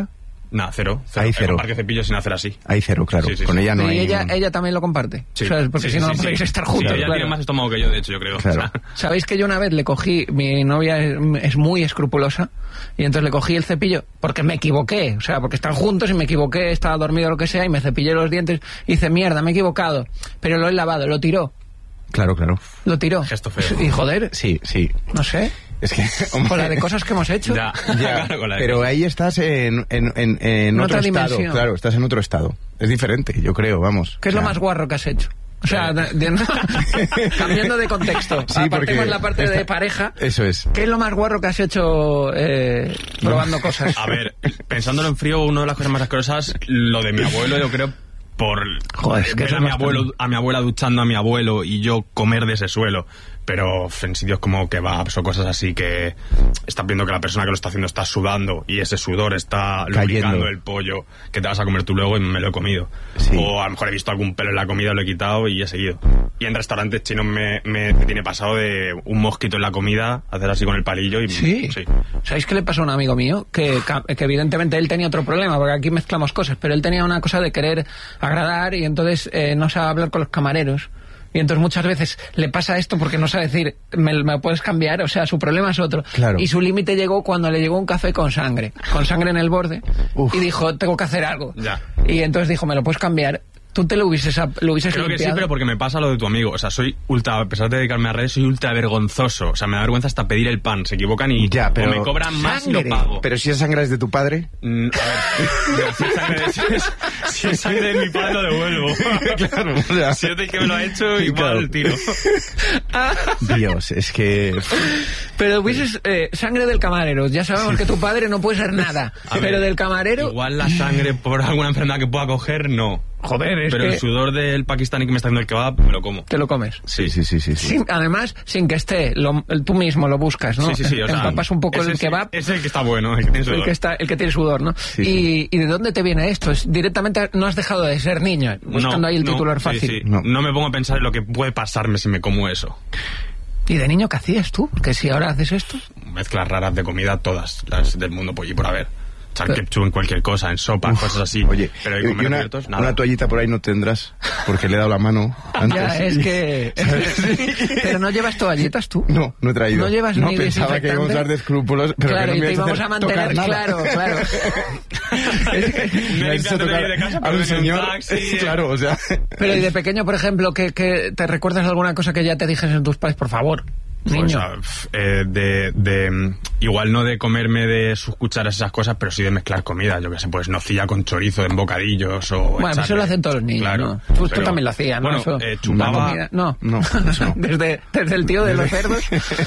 Speaker 4: Nah, cero. cero.
Speaker 1: Hay cero.
Speaker 4: Compartir cepillo sin hacer así.
Speaker 1: Hay cero, claro.
Speaker 4: Sí, sí,
Speaker 1: Con
Speaker 4: sí.
Speaker 1: ella no
Speaker 2: y
Speaker 1: hay...
Speaker 2: ella,
Speaker 1: ningún-
Speaker 2: ella también lo comparte.
Speaker 4: Sí.
Speaker 2: O sea, porque
Speaker 4: Sí,
Speaker 2: si no,
Speaker 4: sí,
Speaker 2: no
Speaker 4: sí,
Speaker 2: podéis
Speaker 4: sí.
Speaker 2: estar
Speaker 4: Sí,
Speaker 2: juntos.
Speaker 4: ella
Speaker 2: claro.
Speaker 4: tiene más estómago que yo, de hecho, yo creo.
Speaker 1: Claro.
Speaker 4: O sea,
Speaker 2: ¿Sabéis que yo una vez le cogí, mi novia es, es muy escrupulosa, y entonces le cogí el cepillo porque me equivoqué, o sea, porque están juntos y me equivoqué, estaba dormido o lo que sea, y me cepillé los dientes y hice mierda, me he equivocado, pero lo he lavado, lo tiró,
Speaker 1: Claro, claro.
Speaker 2: lo tiró.
Speaker 4: Gesto feo.
Speaker 2: Y joder,
Speaker 1: Sí, sí.
Speaker 2: no sé,
Speaker 1: Es que...
Speaker 2: con la de cosas que hemos hecho.
Speaker 4: ya,
Speaker 1: Ya,
Speaker 4: claro, con la de
Speaker 1: pero
Speaker 4: cosas.
Speaker 1: ahí estás en, en, en, en
Speaker 2: En
Speaker 1: otro
Speaker 2: otra
Speaker 1: estado.
Speaker 2: dimensión.
Speaker 1: Claro, estás en otro estado. Es diferente, yo creo, vamos.
Speaker 2: ¿Qué es
Speaker 1: O
Speaker 2: lo
Speaker 1: sea,
Speaker 2: más guarro que has hecho? O sea, de- de- cambiando de contexto,
Speaker 1: Sí,
Speaker 2: apartemos
Speaker 1: porque
Speaker 2: la parte
Speaker 1: esta-
Speaker 2: de pareja.
Speaker 1: Eso es.
Speaker 2: ¿Qué es lo más guarro que has hecho eh, probando cosas?
Speaker 4: A ver, pensándolo en frío, una de las cosas más asquerosas, lo de mi abuelo, yo creo, por
Speaker 2: Joder, es que
Speaker 4: ver
Speaker 2: eso
Speaker 4: a mi
Speaker 2: es
Speaker 4: abuelo,
Speaker 2: bastante.
Speaker 4: a mi abuela duchando a mi abuelo y yo comer de ese suelo. Pero en sitios como kebabs o cosas así que estás viendo que la persona que lo está haciendo está sudando y ese sudor está
Speaker 1: Cayendo.
Speaker 4: lubricando el pollo que te vas a comer tú luego y me lo he comido.
Speaker 1: Sí.
Speaker 4: O a lo mejor he visto algún pelo en la comida, lo he quitado y he seguido. Y en restaurantes chinos me, me, me tiene pasado de un mosquito en la comida, hacer así con el palillo y...
Speaker 2: Sí.
Speaker 4: sí.
Speaker 2: ¿Sabéis qué le pasó a un amigo mío? Que, que evidentemente él tenía otro problema, porque aquí mezclamos cosas, pero él tenía una cosa de querer agradar y entonces eh, no sabe hablar con los camareros. Y entonces muchas veces le pasa esto porque no sabe decir, ¿me, me puedes cambiar? O sea, su problema es otro.
Speaker 1: Claro.
Speaker 2: Y su límite llegó cuando le llegó un café con sangre, con sangre en el borde,
Speaker 1: Uf.
Speaker 2: y dijo, tengo que hacer algo.
Speaker 4: Ya.
Speaker 2: Y entonces dijo, ¿me lo puedes cambiar? Tú te lo hubieses, lo hubieses
Speaker 4: Creo que sí,
Speaker 2: limpiado.
Speaker 4: pero porque me pasa lo de tu amigo. O sea, soy ultra, a pesar de dedicarme a redes, soy ultra vergonzoso. O sea, me da vergüenza hasta pedir el pan. Se equivocan y
Speaker 1: Ya, pero-
Speaker 4: o me cobran más y
Speaker 2: Sangre.
Speaker 4: lo pago.
Speaker 1: Pero si esa sangre es de tu padre...
Speaker 4: Mm, a ver, si es sangre de, si es, si es sangre de mi padre, lo devuelvo.
Speaker 1: Claro, o sea,
Speaker 4: Si es de que me lo ha hecho, igual
Speaker 1: claro.
Speaker 4: tiro.
Speaker 1: Dios, es que...
Speaker 2: Pero hubieses eh, sangre del camarero. Ya sabemos que tu padre no puede ser nada.
Speaker 4: A ver,
Speaker 2: pero del camarero...
Speaker 4: Igual la sangre por alguna enfermedad que pueda coger, no.
Speaker 2: Joder, es
Speaker 4: Pero
Speaker 2: que
Speaker 4: el sudor del pakistaní que me está haciendo el kebab, me lo como.
Speaker 2: te lo comes.
Speaker 1: Sí, sí, sí, sí. sí.
Speaker 2: Sin- además, sin que esté, lo- tú mismo lo buscas, ¿no?
Speaker 4: Sí, sí, sí. O sea,
Speaker 2: Empapas un poco
Speaker 4: ese
Speaker 2: el
Speaker 4: sí-
Speaker 2: kebab,
Speaker 4: Es el que está bueno, el que tiene
Speaker 2: el
Speaker 4: sudor.
Speaker 2: que, está, el que tiene sudor, ¿no?
Speaker 1: Sí,
Speaker 2: y,
Speaker 1: sí.
Speaker 2: ¿Y de dónde te viene esto? Es directamente no has dejado de ser niño, buscando
Speaker 4: No,
Speaker 2: ahí el
Speaker 4: no,
Speaker 2: titular
Speaker 4: sí,
Speaker 2: fácil.
Speaker 4: sí.
Speaker 1: No.
Speaker 4: No me pongo a pensar en lo que puede pasarme si me como eso.
Speaker 2: ¿Y de niño qué hacías tú? Porque si ahora haces esto...
Speaker 4: Mezclas raras de comida, todas las del mundo por y por haber. Echar
Speaker 2: Pero-
Speaker 4: ketchup en cualquier cosa, en sopa, cosas así.
Speaker 1: Oye,
Speaker 4: pero hay
Speaker 1: y
Speaker 4: comer
Speaker 1: una,
Speaker 4: abiertos, nada.
Speaker 1: una toallita por ahí no tendrás, porque le he dado la mano antes.
Speaker 2: Ya, es que... pero no llevas toallitas tú.
Speaker 1: No, no he traído.
Speaker 2: No llevas
Speaker 1: no,
Speaker 2: ni
Speaker 1: pensaba que íbamos a
Speaker 2: desinfectante.
Speaker 1: hablar de escrúpulos, pero
Speaker 2: Claro,
Speaker 1: que no
Speaker 2: y
Speaker 1: me
Speaker 2: te
Speaker 1: ibas a
Speaker 2: íbamos
Speaker 1: hacer
Speaker 2: a mantener,
Speaker 1: tocar nada.
Speaker 2: claro, claro. Es que-
Speaker 4: Me
Speaker 1: Me has hecho
Speaker 4: encanta
Speaker 1: tocar
Speaker 4: venir de casa,
Speaker 1: a
Speaker 4: pero
Speaker 1: un
Speaker 4: en un
Speaker 1: señor,
Speaker 4: taxi,
Speaker 1: claro, o sea...
Speaker 2: Pero y de pequeño, por ejemplo, que, que te recuerdas alguna cosa que ya te dijesen tus padres, por favor,
Speaker 4: Pues,
Speaker 2: niño.
Speaker 4: ah, f- eh, de, de mm, igual no de comerme de sus cucharas esas cosas, pero sí de mezclar comida, yo que sé, pues nocilla con chorizo en bocadillos o
Speaker 2: Bueno,
Speaker 4: echarle-
Speaker 2: eso lo hacen todos los niños,
Speaker 4: claro,
Speaker 2: ¿no? Tú, tú
Speaker 4: pero-
Speaker 2: también lo hacías, ¿no?
Speaker 4: Bueno,
Speaker 2: Eso,
Speaker 4: eh,
Speaker 2: la
Speaker 4: chupaba
Speaker 2: comida- no,
Speaker 1: No, eso no.
Speaker 2: desde, desde el tío de los cerdos,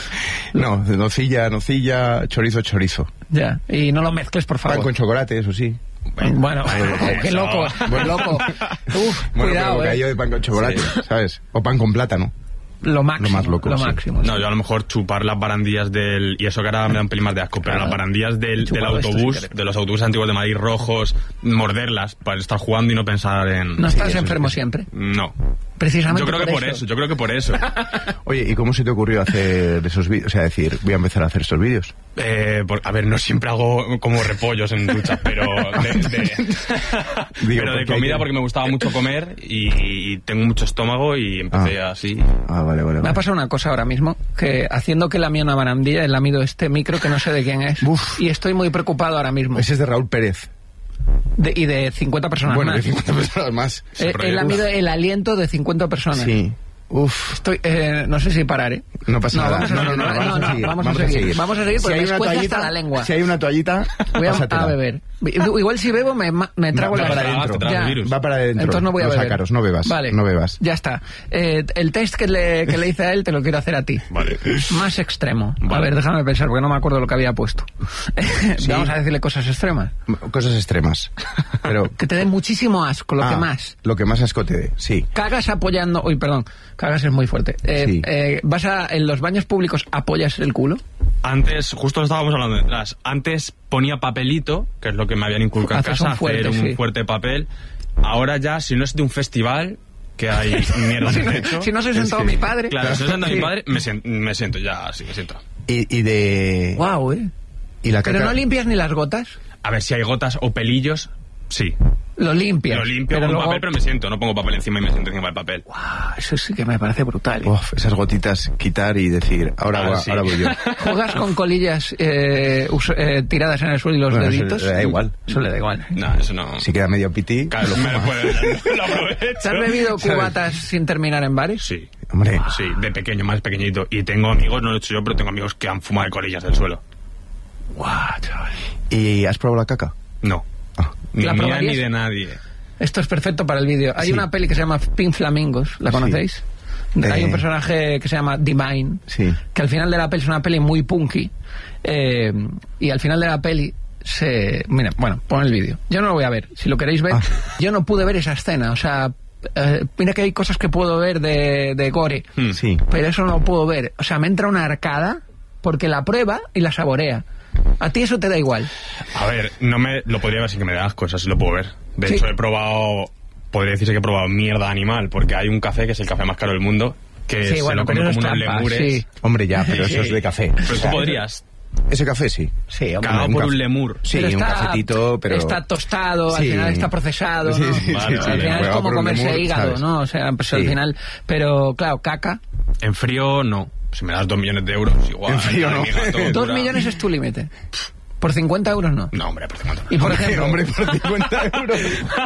Speaker 1: No, de nocilla, nocilla, chorizo, chorizo.
Speaker 2: ya, y no lo mezcles, por
Speaker 1: Pan
Speaker 2: favor.
Speaker 1: con chocolate, eso sí.
Speaker 2: Bueno, qué
Speaker 4: eso.
Speaker 2: loco, qué loco. Uf,
Speaker 1: Bueno,
Speaker 2: cuidado,
Speaker 1: pero bocadillo
Speaker 2: eh.
Speaker 1: de pan con chocolate,
Speaker 4: Sí.
Speaker 1: ¿sabes? O pan con plátano.
Speaker 2: Lo máximo,
Speaker 1: Lo más loco,
Speaker 2: lo
Speaker 1: sí.
Speaker 2: máximo. sí.
Speaker 4: No, yo a lo mejor chupar las barandillas del... Y eso que ahora me da un pelín más de asco, pero
Speaker 2: Claro.
Speaker 4: las barandillas del, del
Speaker 2: Chupado esto
Speaker 4: autobús,
Speaker 2: sin querer.
Speaker 4: de los autobuses antiguos de Madrid rojos, morderlas para estar jugando y no pensar en...
Speaker 2: ¿No estás
Speaker 1: eso
Speaker 2: enfermo
Speaker 1: sí.
Speaker 2: siempre?
Speaker 4: No.
Speaker 2: Precisamente
Speaker 4: Yo creo que por eso, yo creo que por eso.
Speaker 1: Oye, ¿y cómo se te ocurrió hacer esos vídeos? O sea, decir, voy a empezar a hacer estos vídeos.
Speaker 4: Eh, por- a ver, no siempre hago como repollos en duchas, pero de, de-
Speaker 1: Digo,
Speaker 4: pero de
Speaker 1: porque hay
Speaker 4: comida
Speaker 1: que-
Speaker 4: porque me gustaba mucho comer y, y tengo mucho estómago y empecé
Speaker 1: Ah.
Speaker 4: así.
Speaker 1: Ah, vale, vale,
Speaker 2: Me ha
Speaker 1: vale.
Speaker 2: pasado una cosa ahora mismo, que haciendo que lame una barandilla, he lamido este micro que no sé de quién es.
Speaker 1: Uf.
Speaker 2: Y estoy muy preocupado ahora mismo.
Speaker 1: Ese es de Raúl Pérez.
Speaker 2: De- y de cincuenta personas
Speaker 1: Bueno, de
Speaker 2: más.
Speaker 1: cincuenta personas más.
Speaker 2: He, he
Speaker 4: proyecto.
Speaker 2: lamido el aliento de cincuenta personas.
Speaker 1: Sí. Uf.
Speaker 2: Estoy, eh, no sé si parar, ¿eh?
Speaker 1: No pasa nada.
Speaker 2: Vamos a
Speaker 1: No,
Speaker 2: seguir,
Speaker 1: no, no,
Speaker 2: no, no,
Speaker 1: seguir,
Speaker 2: vamos a seguir. Vamos a seguir porque me escuece hasta la lengua.
Speaker 1: si hay una toallita,
Speaker 2: Voy a,
Speaker 1: pásatela.
Speaker 2: a beber. Igual si bebo me, ma- me trago
Speaker 1: Va
Speaker 2: la
Speaker 1: para
Speaker 2: garganta.
Speaker 1: adentro.
Speaker 4: Te tragas
Speaker 2: Ya.
Speaker 4: el virus.
Speaker 1: Va para adentro.
Speaker 2: Entonces no voy a
Speaker 1: Los
Speaker 2: beber.
Speaker 1: ácaros, no bebas.
Speaker 2: Vale.
Speaker 1: No bebas.
Speaker 2: Ya está. Eh, el test que le, que le hice a él te lo quiero hacer a ti.
Speaker 4: Vale.
Speaker 2: Más extremo. A
Speaker 4: Vale.
Speaker 2: ver, déjame pensar porque no me acuerdo lo que había puesto. Vamos a decirle cosas extremas.
Speaker 1: Cosas extremas. Pero...
Speaker 2: Que te dé muchísimo asco, lo
Speaker 1: Ah,
Speaker 2: que más.
Speaker 1: Lo que más asco te dé, sí.
Speaker 2: Cagas apoyando... Uy, perdón. Cagas es muy fuerte. Eh,
Speaker 1: Sí.
Speaker 2: eh, ¿Vas a... en los baños públicos apoyas el culo?
Speaker 4: Antes, justo lo estábamos hablando detrás, antes ponía papelito, que es lo que me habían inculcado en
Speaker 2: Haces
Speaker 4: casa,
Speaker 2: un fuerte,
Speaker 4: hacer un
Speaker 2: sí.
Speaker 4: fuerte papel. Ahora ya, si no es de un festival, que hay mierda
Speaker 2: Si
Speaker 4: de
Speaker 2: no,
Speaker 4: techo...
Speaker 2: si no se sentado
Speaker 1: que-
Speaker 2: mi padre...
Speaker 4: Claro, si no es de
Speaker 2: Sí.
Speaker 4: mi padre, me siento, me siento ya, sí, me siento.
Speaker 1: Y, y de...
Speaker 2: Guau, eh.
Speaker 1: Y la
Speaker 2: Pero
Speaker 1: caca...
Speaker 2: no limpias ni las gotas.
Speaker 4: A ver, si hay gotas o pelillos, sí.
Speaker 2: Lo limpia.
Speaker 4: Lo limpio con
Speaker 2: luego...
Speaker 4: papel, pero me siento. No pongo papel encima y me siento encima del papel.
Speaker 2: Wow, eso sí que me parece brutal. ¿eh?
Speaker 1: Uf, esas gotitas, quitar y decir, ahora,
Speaker 4: Ah,
Speaker 1: va-
Speaker 4: sí.
Speaker 1: ahora voy yo.
Speaker 2: ¿Juegas con colillas eh, us- eh, tiradas en el suelo y los
Speaker 1: Bueno, eso
Speaker 2: deditos?
Speaker 1: le da igual.
Speaker 2: Eso le da igual.
Speaker 4: No, eso no.
Speaker 1: Si queda medio piti,
Speaker 4: Claro, me lo puedo lo aprovecho.
Speaker 2: ¿Te has bebido
Speaker 1: ¿sabes?
Speaker 2: cubatas sin terminar en bares?
Speaker 4: Sí.
Speaker 1: hombre,
Speaker 4: Sí, de pequeño, más pequeñito. Y tengo amigos, no lo he hecho yo, pero tengo amigos que han fumado de colillas del suelo.
Speaker 2: Guau, chaval.
Speaker 1: ¿y has probado la caca?
Speaker 4: No.
Speaker 1: Ah,
Speaker 4: Ni
Speaker 2: ¿La
Speaker 4: mía
Speaker 2: probarías?
Speaker 4: ni de nadie.
Speaker 2: Esto es perfecto para el vídeo. Hay
Speaker 1: Sí.
Speaker 2: una peli que se llama Pink Flamingos, ¿la
Speaker 1: Sí.
Speaker 2: conocéis?
Speaker 1: Eh.
Speaker 2: Hay un personaje que se llama Divine,
Speaker 1: Sí.
Speaker 2: que al final de la peli es una peli muy punky, eh, y al final de la peli se... Mira, bueno, pon el vídeo. Yo no lo voy a ver, si lo queréis ver.
Speaker 1: Ah.
Speaker 2: Yo no pude ver esa escena, o sea, eh, mira que hay cosas que puedo ver de, de gore,
Speaker 4: Hmm.
Speaker 1: Sí.
Speaker 2: pero eso no lo puedo ver. O sea, me entra una arcada porque la prueba y la saborea. A ti eso te da igual.
Speaker 4: A ver, no me lo podría ver sin que me dé asco, eso sí lo puedo ver. De
Speaker 2: Sí.
Speaker 4: hecho, he probado, podría decirse que he probado mierda animal, porque hay un café que es el café más caro del mundo, que
Speaker 2: Sí,
Speaker 4: se
Speaker 2: bueno,
Speaker 4: lo
Speaker 2: pero
Speaker 4: comen
Speaker 2: eso
Speaker 4: como
Speaker 2: es
Speaker 4: unos
Speaker 2: trampa,
Speaker 4: lemures.
Speaker 2: sí.
Speaker 1: Hombre, ya, pero eso es de café.
Speaker 4: Pero
Speaker 1: O
Speaker 4: tú
Speaker 1: sea,
Speaker 4: podrías,
Speaker 1: Ese café sí.
Speaker 2: Sí, hombre.
Speaker 4: cagado
Speaker 1: un
Speaker 4: por
Speaker 1: café.
Speaker 4: un lemur.
Speaker 1: Sí,
Speaker 2: Pero
Speaker 1: un
Speaker 2: está-
Speaker 1: cafetito, pero...
Speaker 2: Está tostado, al
Speaker 1: Sí.
Speaker 2: final está procesado,
Speaker 1: Sí,
Speaker 2: ¿no?
Speaker 1: sí, sí,
Speaker 4: Vale,
Speaker 1: sí,
Speaker 4: vale.
Speaker 2: Al final es
Speaker 1: Cuidado
Speaker 2: como
Speaker 1: por un
Speaker 2: comerse
Speaker 1: lemur,
Speaker 2: hígado,
Speaker 1: ¿sabes?
Speaker 2: ¿no? O sea, pues
Speaker 1: Sí.
Speaker 2: al final... Pero, claro, caca...
Speaker 4: En frío, no. Si me das dos millones de euros, igual.
Speaker 1: En frío,
Speaker 4: entra
Speaker 1: no.
Speaker 4: mi gato,
Speaker 2: Dos
Speaker 4: dura.
Speaker 2: millones es tu límite. Por cincuenta euros no.
Speaker 4: No, hombre, por cincuenta.
Speaker 2: Y por
Speaker 1: Hombre,
Speaker 2: ejemplo,
Speaker 1: hombre, por cincuenta euros.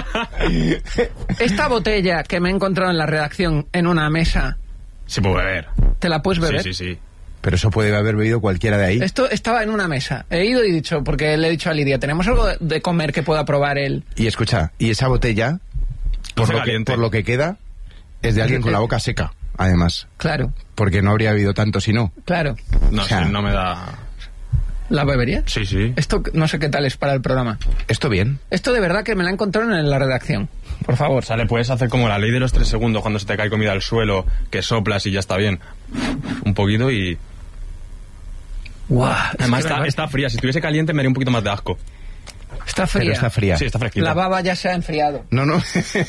Speaker 2: esta botella que me he encontrado en la redacción en una mesa,
Speaker 4: Sí puedo beber.
Speaker 2: ¿te la puedes beber?
Speaker 4: Sí, sí, sí.
Speaker 1: Pero eso puede haber bebido cualquiera de ahí.
Speaker 2: Esto estaba en una mesa. He ido y dicho, porque le he dicho a Lidia, ¿tenemos algo de- de comer que pueda probar él?
Speaker 1: Y escucha, y esa botella, por
Speaker 4: Hace
Speaker 1: lo, que,
Speaker 4: caliente.
Speaker 1: por lo que queda, es de alguien con la boca seca, además.
Speaker 2: Claro,
Speaker 1: Porque no habría bebido tanto si no.
Speaker 2: claro.
Speaker 4: No
Speaker 1: O sea,
Speaker 4: sé, no me da...
Speaker 2: ¿La bebería?
Speaker 4: Sí, sí.
Speaker 2: Esto no sé qué tal es para el programa.
Speaker 1: Esto bien.
Speaker 2: Esto de verdad que me la encontraron en la redacción. Por favor.
Speaker 4: O sea, le puedes hacer como la ley de los tres segundos cuando se te cae comida al suelo, que soplas y ya está bien. Un poquito y...
Speaker 2: Guau,
Speaker 4: Además
Speaker 2: es que
Speaker 4: está,
Speaker 2: me-
Speaker 4: está fría. Si estuviese caliente me haría un poquito más de asco.
Speaker 2: está fría.
Speaker 1: Pero está fría.
Speaker 4: Sí, está fresquita.
Speaker 2: La baba ya se ha enfriado.
Speaker 1: No, no.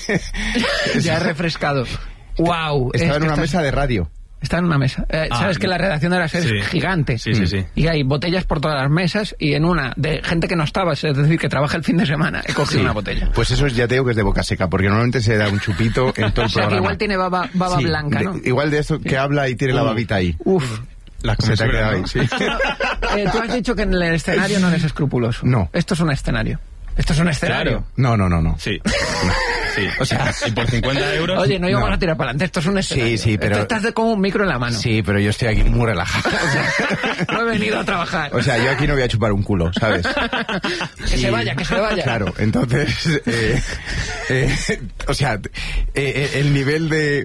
Speaker 2: Ya ha refrescado. Wow.
Speaker 1: Estaba en una mesa de radio.
Speaker 2: Está en una mesa. Eh,
Speaker 4: Ah,
Speaker 2: Sabes que la redacción de la serie
Speaker 4: sí.
Speaker 2: es gigante.
Speaker 4: Sí, sí, sí.
Speaker 2: Y hay botellas por todas las mesas y en una de gente que no estaba, es decir, que trabaja el fin de semana, he cogido
Speaker 1: Sí.
Speaker 2: una botella.
Speaker 1: Pues eso es, ya te digo que es de boca seca, porque normalmente se da un chupito en todo
Speaker 2: O
Speaker 1: el
Speaker 2: sea que
Speaker 1: programa.
Speaker 2: igual tiene baba, baba
Speaker 1: Sí,
Speaker 2: blanca,
Speaker 1: de-
Speaker 2: ¿no?
Speaker 1: igual de esto que habla y tiene la
Speaker 4: Uh.
Speaker 1: babita ahí.
Speaker 2: Uf.
Speaker 4: La
Speaker 1: Se te ha
Speaker 4: comesura,
Speaker 1: quedado
Speaker 4: ¿no?
Speaker 1: ahí, sí.
Speaker 2: Eh, tú has dicho que en el escenario no eres escrupuloso.
Speaker 1: No.
Speaker 2: Esto es un escenario. Esto es un escenario.
Speaker 4: Claro.
Speaker 1: No, no, no, no.
Speaker 4: Sí. Sí. O sea, y por cincuenta euros...
Speaker 2: Oye, no íbamos
Speaker 1: No.
Speaker 2: a tirar para adelante. Esto es un escenario.
Speaker 1: sí, pero-
Speaker 2: Esto estás de como un micro en la mano.
Speaker 1: Sí, pero yo estoy aquí muy relajado.
Speaker 2: No he venido a trabajar.
Speaker 1: O sea, yo aquí no voy a chupar un culo, ¿sabes?
Speaker 2: Que se
Speaker 1: Y-
Speaker 2: vaya, que se vaya.
Speaker 1: Claro, entonces, eh, eh, o sea, eh, eh, el nivel de...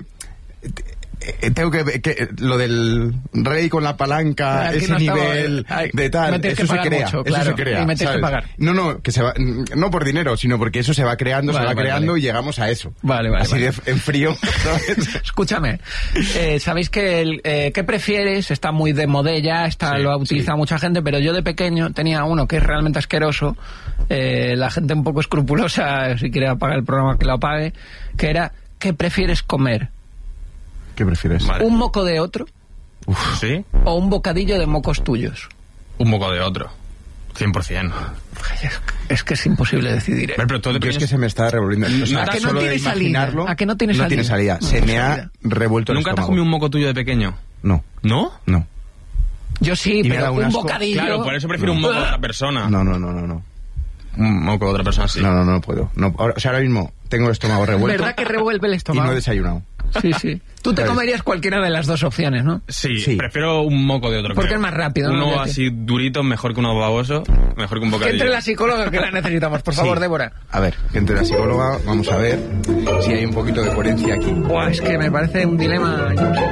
Speaker 1: eh, tengo que, que lo del rey con la palanca,
Speaker 2: Aquí
Speaker 1: ese
Speaker 2: no estaba-
Speaker 1: nivel
Speaker 2: ay,
Speaker 1: de tal,
Speaker 2: me tienes que
Speaker 1: eso se
Speaker 2: pagar
Speaker 1: crea,
Speaker 2: mucho,
Speaker 1: eso
Speaker 2: claro,
Speaker 1: se crea,
Speaker 2: y me tienes que
Speaker 1: ¿sabes?
Speaker 2: pagar.
Speaker 1: No, no, que se va, no por dinero, sino porque eso se va creando,
Speaker 2: Vale,
Speaker 1: se va
Speaker 2: vale,
Speaker 1: creando
Speaker 2: vale.
Speaker 1: y llegamos a eso.
Speaker 2: Vale, vale,
Speaker 1: Así
Speaker 2: vale.
Speaker 1: de en frío, ¿sabes?
Speaker 2: Escúchame, eh, sabéis que el eh, ¿qué prefieres? Está muy de modella, está,
Speaker 4: Sí,
Speaker 2: lo ha utilizado
Speaker 4: sí.
Speaker 2: mucha gente, pero yo de pequeño tenía uno que es realmente asqueroso, eh, la gente un poco escrupulosa, si quiere apagar el programa que lo apague, que era ¿qué prefieres comer?
Speaker 1: ¿Qué prefieres?
Speaker 4: Vale.
Speaker 2: ¿Un moco de otro
Speaker 4: ¿Sí?
Speaker 2: o un bocadillo de mocos tuyos?
Speaker 4: Un moco de otro. cien por ciento.
Speaker 2: Es, es que es imposible decidir. ¿eh?
Speaker 4: Pero, pero todo
Speaker 1: Yo es
Speaker 4: depende...
Speaker 1: que se me está revolviendo. O sea,
Speaker 2: ¿A que no
Speaker 1: solo de
Speaker 2: tiene salida?
Speaker 1: imaginarlo,
Speaker 2: ¿A que no tiene
Speaker 1: no
Speaker 2: salida?
Speaker 1: tiene salida.
Speaker 2: No
Speaker 1: Se
Speaker 2: tiene
Speaker 1: me
Speaker 2: salida.
Speaker 1: ha revuelto el
Speaker 4: ¿Nunca te has
Speaker 1: estómago.
Speaker 4: comido un moco tuyo de pequeño?
Speaker 1: No,
Speaker 4: ¿No?
Speaker 1: no.
Speaker 2: Yo sí,
Speaker 1: Y me da
Speaker 2: pero
Speaker 1: un
Speaker 2: un
Speaker 1: asco.
Speaker 2: bocadillo...
Speaker 4: Claro, por eso prefiero un moco de otra persona.
Speaker 1: No, no, no, no, no.
Speaker 4: Un moco de otra persona, sí.
Speaker 1: No, no, no puedo. No, ahora, o sea, ahora mismo tengo el estómago revuelto
Speaker 2: ¿Verdad que revuelve el
Speaker 1: y
Speaker 2: estómago?
Speaker 1: no he desayunado.
Speaker 2: Sí, sí. Tú te
Speaker 1: ¿Sabes?
Speaker 2: comerías cualquiera de las dos opciones, ¿no?
Speaker 4: Sí,
Speaker 1: Sí.
Speaker 4: prefiero un moco de otro.
Speaker 2: Porque
Speaker 4: creo.
Speaker 2: es más rápido, ¿no?
Speaker 4: Uno
Speaker 2: Ya que-
Speaker 4: así durito, mejor que uno baboso, mejor que un
Speaker 2: Que
Speaker 4: bocadillo.
Speaker 2: entre la psicóloga que la necesitamos, por favor,
Speaker 1: Sí.
Speaker 2: Débora.
Speaker 1: A ver, que entre la psicóloga, vamos a ver si hay un poquito de coherencia aquí.
Speaker 2: Buah, es que me parece un dilema, yo no sé.